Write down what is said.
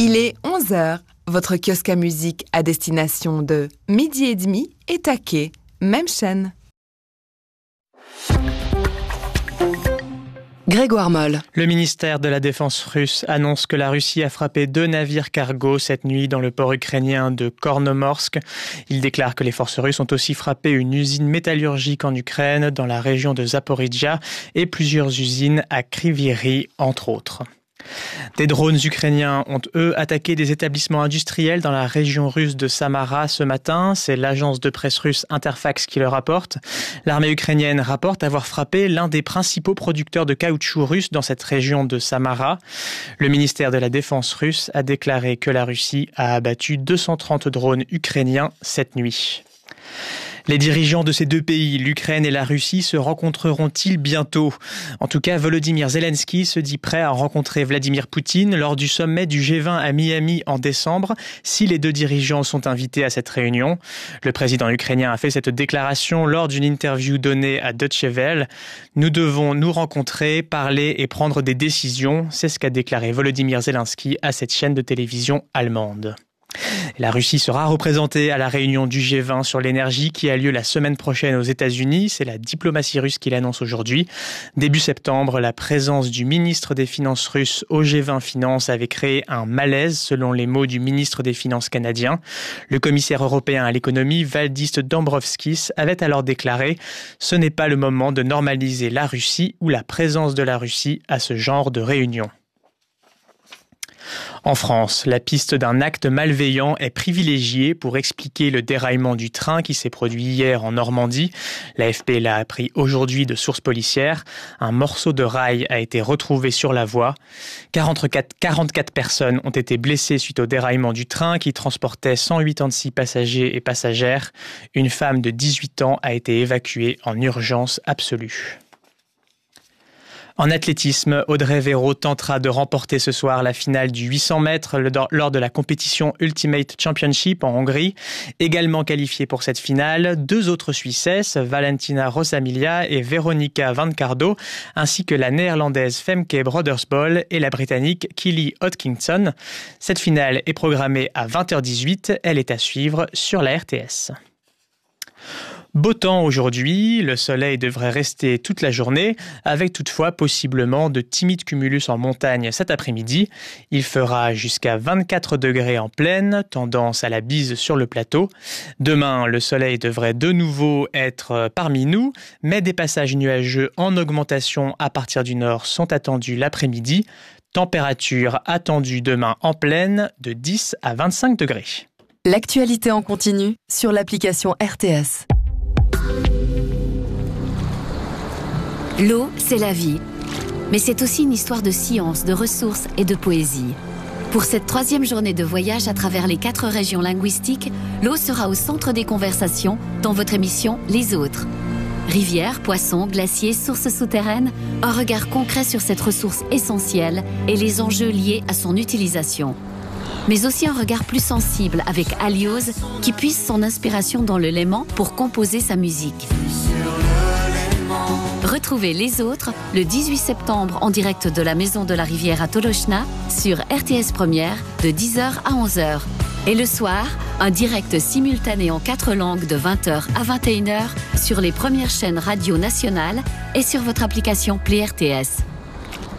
Il est 11h, votre kiosque à musique à destination de 12h30 et Taquet, même chaîne. Grégoire Moll. Le ministère de la Défense russe annonce que la Russie a frappé 2 navires cargo cette nuit dans le port ukrainien de Kornomorsk. Il déclare que les forces russes ont aussi frappé une usine métallurgique en Ukraine, dans la région de Zaporizhzhia, et plusieurs usines à Kryvyi Rih, entre autres. Des drones ukrainiens ont, eux, attaqué des établissements industriels dans la région russe de Samara ce matin. C'est l'agence de presse russe Interfax qui le rapporte. L'armée ukrainienne rapporte avoir frappé l'un des principaux producteurs de caoutchouc russe dans cette région de Samara. Le ministère de la Défense russe a déclaré que la Russie a abattu 230 drones ukrainiens cette nuit. Les dirigeants de ces deux pays, l'Ukraine et la Russie, se rencontreront-ils bientôt ? En tout cas, Volodymyr Zelensky se dit prêt à rencontrer Vladimir Poutine lors du sommet du G20 à Miami en décembre, si les deux dirigeants sont invités à cette réunion. Le président ukrainien a fait cette déclaration lors d'une interview donnée à Deutsche Welle. « Nous devons nous rencontrer, parler et prendre des décisions », c'est ce qu'a déclaré Volodymyr Zelensky à cette chaîne de télévision allemande. La Russie sera représentée à la réunion du G20 sur l'énergie qui a lieu la semaine prochaine aux États-Unis. C'est la diplomatie russe qui l'annonce aujourd'hui. Début septembre, la présence du ministre des Finances russe au G20 Finances avait créé un malaise, selon les mots du ministre des Finances canadien. Le commissaire européen à l'économie, Valdis Dombrovskis, avait alors déclaré « Ce n'est pas le moment de normaliser la Russie ou la présence de la Russie à ce genre de réunion ». En France, la piste d'un acte malveillant est privilégiée pour expliquer le déraillement du train qui s'est produit hier en Normandie. L'AFP l'a appris aujourd'hui de sources policières. Un morceau de rail a été retrouvé sur la voie. 44 personnes ont été blessées suite au déraillement du train qui transportait 186 passagers et passagères. Une femme de 18 ans a été évacuée en urgence absolue. En athlétisme, Audrey Véro tentera de remporter ce soir la finale du 800 mètres lors de la compétition Ultimate Championship en Hongrie. Également qualifiées pour cette finale, 2 autres Suissesses, Valentina Rosamilia et Veronica Van Cardo, ainsi que la néerlandaise Femke Brodersbol et la britannique Kelly Hodkinson. Cette finale est programmée à 20h18. Elle est à suivre sur la RTS. Beau temps aujourd'hui, le soleil devrait rester toute la journée, avec toutefois possiblement de timides cumulus en montagne cet après-midi. Il fera jusqu'à 24 degrés en plaine, tendance à la bise sur le plateau. Demain, le soleil devrait de nouveau être parmi nous, mais des passages nuageux en augmentation à partir du nord sont attendus l'après-midi. Température attendue demain en plaine de 10 à 25 degrés. L'actualité en continu sur l'application RTS. L'eau, c'est la vie. Mais c'est aussi une histoire de science, de ressources et de poésie. Pour cette 3e journée de voyage à travers les 4 régions linguistiques, l'eau sera au centre des conversations dans votre émission Les Autres. Rivières, poissons, glaciers, sources souterraines, un regard concret sur cette ressource essentielle et les enjeux liés à son utilisation. Mais aussi un regard plus sensible avec Aliose qui puise son inspiration dans le Léman pour composer sa musique. Retrouvez Les Autres le 18 septembre en direct de la Maison de la Rivière à Tolochna sur RTS Première de 10h à 11h. Et le soir, un direct simultané en 4 langues de 20h à 21h sur les premières chaînes radio nationales et sur votre application Play RTS.